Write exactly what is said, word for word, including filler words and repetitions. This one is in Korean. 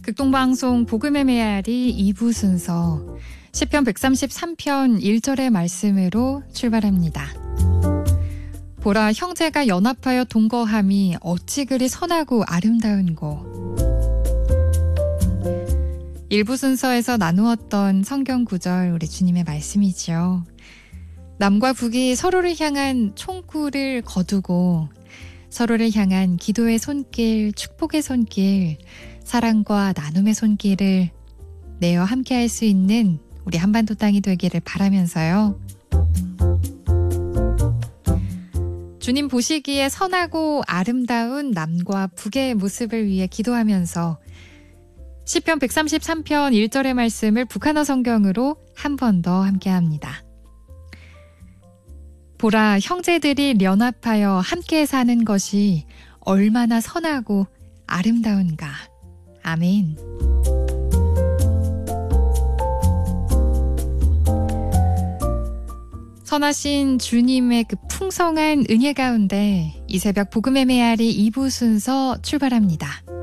극동방송 복음의 메아리 이 부 순서 시편 백삼십삼 편 일 절의 말씀으로 출발합니다. 보라, 형제가 연합하여 동거함이 어찌 그리 선하고 아름다운고. 일 부 순서에서 나누었던 성경 구절, 우리 주님의 말씀이죠. 남과 북이 서로를 향한 총구를 거두고 서로를 향한 기도의 손길, 축복의 손길, 사랑과 나눔의 손길을 내어 함께할 수 있는 우리 한반도 땅이 되기를 바라면서요. 주님 보시기에 선하고 아름다운 남과 북의 모습을 위해 기도하면서 시편 백삼십삼 편 일 절의 말씀을 북한어 성경으로 한 번 더 함께합니다. 보라, 형제들이 연합하여 함께 사는 것이 얼마나 선하고 아름다운가. 아멘. 선하신 주님의 그 풍성한 은혜 가운데 이 새벽 복음의 메아리 이 부 순서 출발합니다.